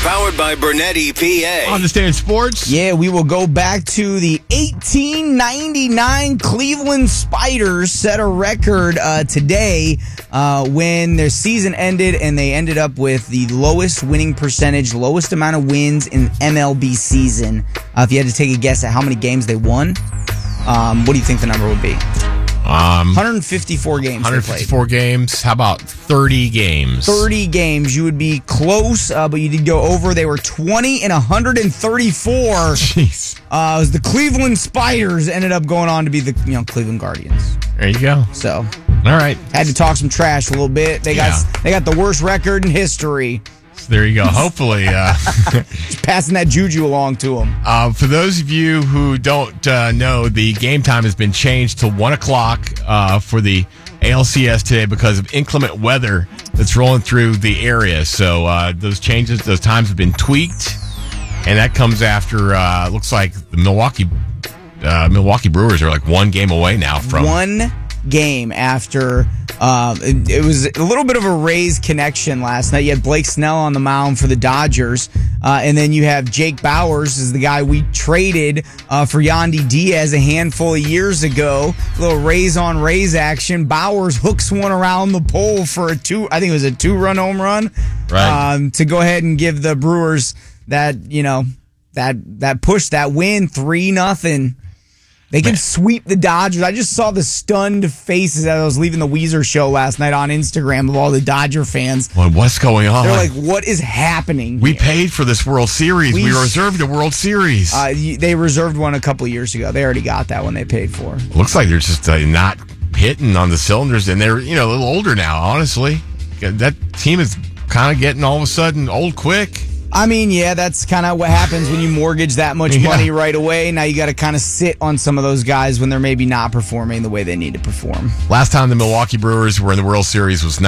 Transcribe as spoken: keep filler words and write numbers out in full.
powered by Burnett E P A. On this day in sports. Yeah, we will go back to the eighteen ninety-nine Cleveland Spiders set a record uh, today uh, when their season ended, and they ended up with the lowest winning percentage, lowest amount of wins in M L B season. Uh, if you had to take a guess at how many games they won, um, what do you think the number would be? Um, one hundred fifty-four games. one hundred fifty-four games. How about thirty games? thirty games. You would be close, uh, but you did go over. They were twenty and one hundred thirty-four. Jeez. Uh, it was the Cleveland Spiders ended up going on to be the you know Cleveland Guardians. There you go. So, all right. Had to talk some trash a little bit. They got Yeah. they got the worst record in history. There you go. Hopefully, uh, Just passing that juju along to them. uh, for those of you who don't uh, know, the game time has been changed to one o'clock uh, for the A L C S today because of inclement weather that's rolling through the area. So uh, those changes, those times have been tweaked, and that comes after. Uh, looks like the Milwaukee uh, Milwaukee Brewers are like one game away now from One game after um, it, it was a little bit of a Rays connection last night. You had Blake Snell on the mound for the Dodgers, uh, and then you have Jake Bauers is the guy we traded uh, for Yandy Diaz a handful of years ago. A little Rays on Rays action. Bauers hooks one around the pole for a two. I think it was a two-run home run, Right. um, to go ahead and give the Brewers that you know that that push, that win, three nothing. They can Man. sweep the Dodgers. I just saw the stunned faces as I was leaving the Weezer show last night on Instagram of all the Dodger fans. What- what's going on? They're like, what is happening we here? paid for this World Series. We, We- reserved a World Series. Uh, you- they reserved one a couple of years ago. They already got that one they paid for. Looks like they're just uh, not hitting on the cylinders, and they're you know a little older now. Honestly, that team is kind of getting all of a sudden old quick. I mean, yeah, that's kind of what happens when you mortgage that much Yeah. money right away. Now you got to kind of sit on some of those guys when they're maybe not performing the way they need to perform. Last time the Milwaukee Brewers were in the World Series was